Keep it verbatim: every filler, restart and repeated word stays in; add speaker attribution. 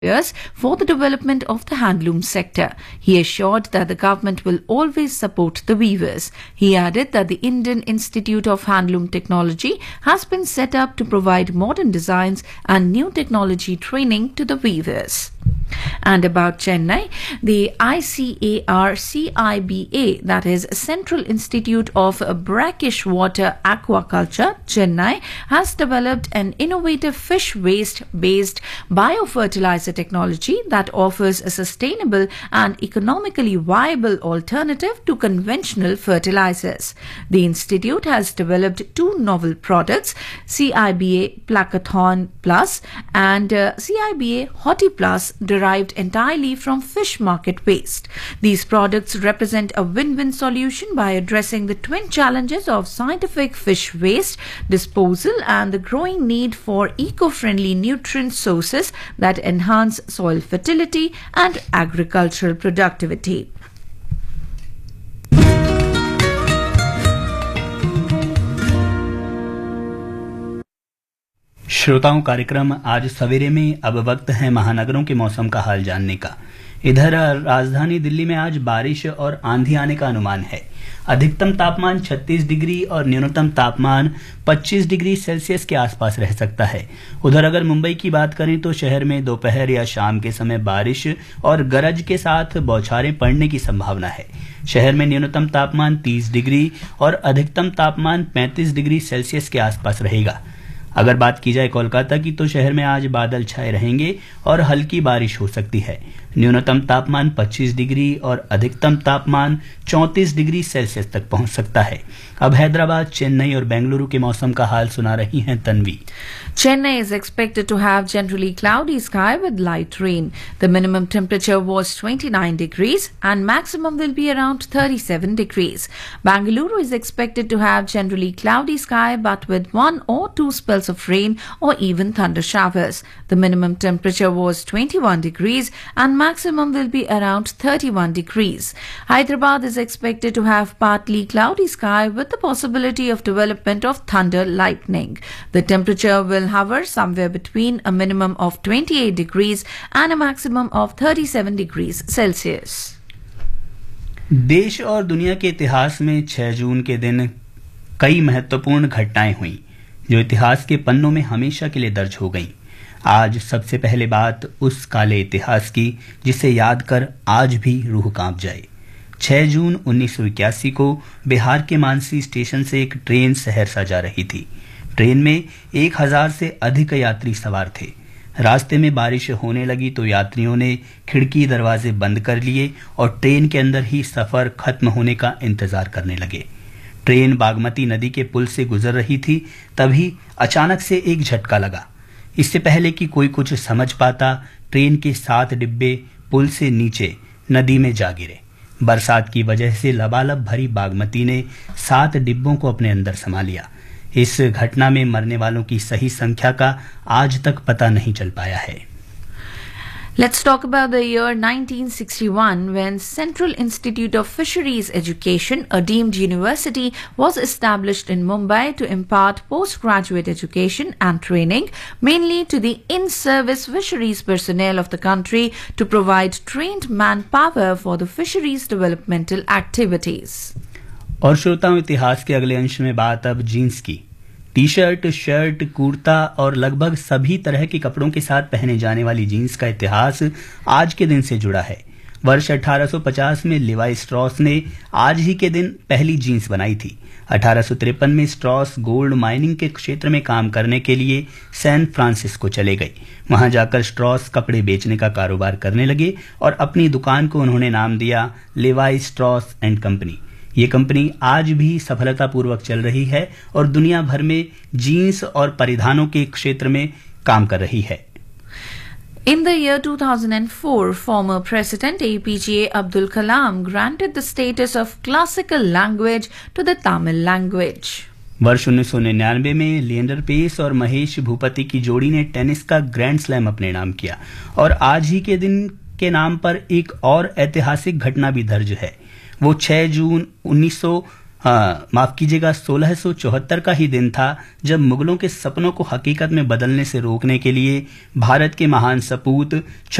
Speaker 1: years for the development of the handloom sector. He assured that the government will always support the weavers. He added that the Indian Institute of Handloom Technology has been set up to provide modern designs and new technology training to the weavers. And about Chennai, the I C A R C I B A, that is Central Institute of Brackish Water Aquaculture, Chennai, has developed an innovative fish waste-based biofertilizer technology that offers a sustainable and economically viable alternative to conventional fertilizers. The institute has developed two novel products, C I B A Placathon Plus and uh, C I B A Hoti Plus, derived entirely from fish market waste. These products represent a win-win solution by addressing the twin challenges of scientific fish waste disposal and the growing need for eco-friendly nutrient sources that enhance soil fertility and agricultural productivity.
Speaker 2: श्रोताओं, कार्यक्रम आज सवेरे में अब वक्त है महानगरों के मौसम का हाल जानने का। इधर राजधानी दिल्ली में आज बारिश और आंधी आने का अनुमान है। अधिकतम तापमान छत्तीस डिग्री और न्यूनतम तापमान पच्चीस डिग्री सेल्सियस के आसपास रह सकता है। उधर अगर मुंबई की बात करें तो शहर में दोपहर या शाम के समय बारिश और गरज के साथ बौछारें पड़ने की संभावना है। शहर में न्यूनतम तापमान तीस डिग्री और अधिकतम तापमान पैंतीस डिग्री सेल्सियस के आसपास रहेगा। अगर बात की जाए कोलकाता की तो शहर में आज बादल छाए रहेंगे और हल्की बारिश हो सकती है। न्यूनतम तापमान पच्चीस डिग्री और अधिकतम तापमान चौंतीस डिग्री सेल्सियस तक पहुंच सकता है। अब हैदराबाद, चेन्नई और बेंगलुरु के मौसम का हाल सुना रही हैं Tanvi.
Speaker 1: Chennai is expected to have generally cloudy sky with light rain. The minimum temperature was twenty-nine degrees and maximum will be around thirty-seven degrees. Bangalore is expected to have generally cloudy sky but with one or two spells of rain or even thunder showers. The minimum temperature was twenty-one degrees and maximum will be around thirty-one degrees. Hyderabad is expected to have partly cloudy sky with the possibility of development of thunder lightning. The temperature will hover somewhere between a minimum of twenty-eight degrees and a maximum of thirty-seven degrees Celsius.
Speaker 2: देश और दुनिया के इतिहास में छह जून के दिन कई महत्वपूर्ण घटनाएं हुईं जो इतिहास के पन्नों में हमेशा के लिए दर्ज हो गईं। आज सबसे पहले बात उस काले इतिहास की जिसे याद कर आज भी रूह कांप जाए। छह जून उन्नीस सौ इक्यासी को बिहार के मानसी स्टेशन से एक ट्रेन सहरसा जा रही थी। ट्रेन में एक हजार से अधिक यात्री सवार थे। रास्ते में बारिश होने लगी तो यात्रियों ने खिड़की दरवाजे बंद कर लिए और ट्रेन के अंदर ही सफर खत्म होने का इंतजार करने लगे। ट्रेन बागमती नदी के पुल से गुजर रही थी, तभी अचानक से एक झटका लगा। इससे पहले कि कोई कुछ समझ पाता, ट्रेन के सात डिब्बे पुल से नीचे नदी में जा गिरे। बरसात की वजह से लबालब भरी बागमती ने सात डिब्बों को अपने अंदर समा लिया। इस घटना में मरने वालों की सही संख्या का आज तक पता नहीं चल पाया है।
Speaker 1: Let's talk about the year nineteen sixty-one when Central Institute of Fisheries Education, a deemed university, was established in Mumbai to impart postgraduate education and training mainly to the in-service fisheries personnel of the country to provide trained manpower for the fisheries developmental activities.
Speaker 2: और श्रोताओं, इतिहास के अगले अंश में बात अब jeans की। टी शर्ट, शर्ट, कुर्ता और लगभग सभी तरह के कपड़ों के साथ पहने जाने वाली जीन्स का इतिहास आज के दिन से जुड़ा है। वर्ष अठारह सौ पचास में लिवाई स्ट्रॉस ने आज ही के दिन पहली जीन्स बनाई थी। अठारह सौ तिरपन में स्ट्रॉस गोल्ड माइनिंग के क्षेत्र में काम करने के लिए सैन फ्रांसिस्को चले गए। वहां जाकर स्ट्रॉस कपड़े बेचने का कारोबार करने लगे और अपनी दुकान को उन्होंने नाम दिया लिवाई स्ट्रॉस एंड कंपनी। ये कंपनी आज भी सफलतापूर्वक चल रही है और दुनिया भर में जीन्स और परिधानों के क्षेत्र में काम कर रही है।
Speaker 1: In the year two thousand four, former President A P J Abdul Kalam granted the status of classical language to the Tamil language.
Speaker 2: वर्ष उन्नीस सौ निन्यानवे में लिएंडर पेस और महेश भूपति की जोड़ी ने टेनिस का ग्रैंड स्लैम अपने नाम किया और आज ही के दिन के नाम पर एक और ऐतिहासिक घटना भी दर्ज है। वो छह जून उन्नीस सौ हाँ माफ कीजिएगा सोलह सौ चौहत्तर का ही दिन था जब मुगलों के सपनों को हकीकत में बदलने से रोकने के लिए भारत के महान सपूत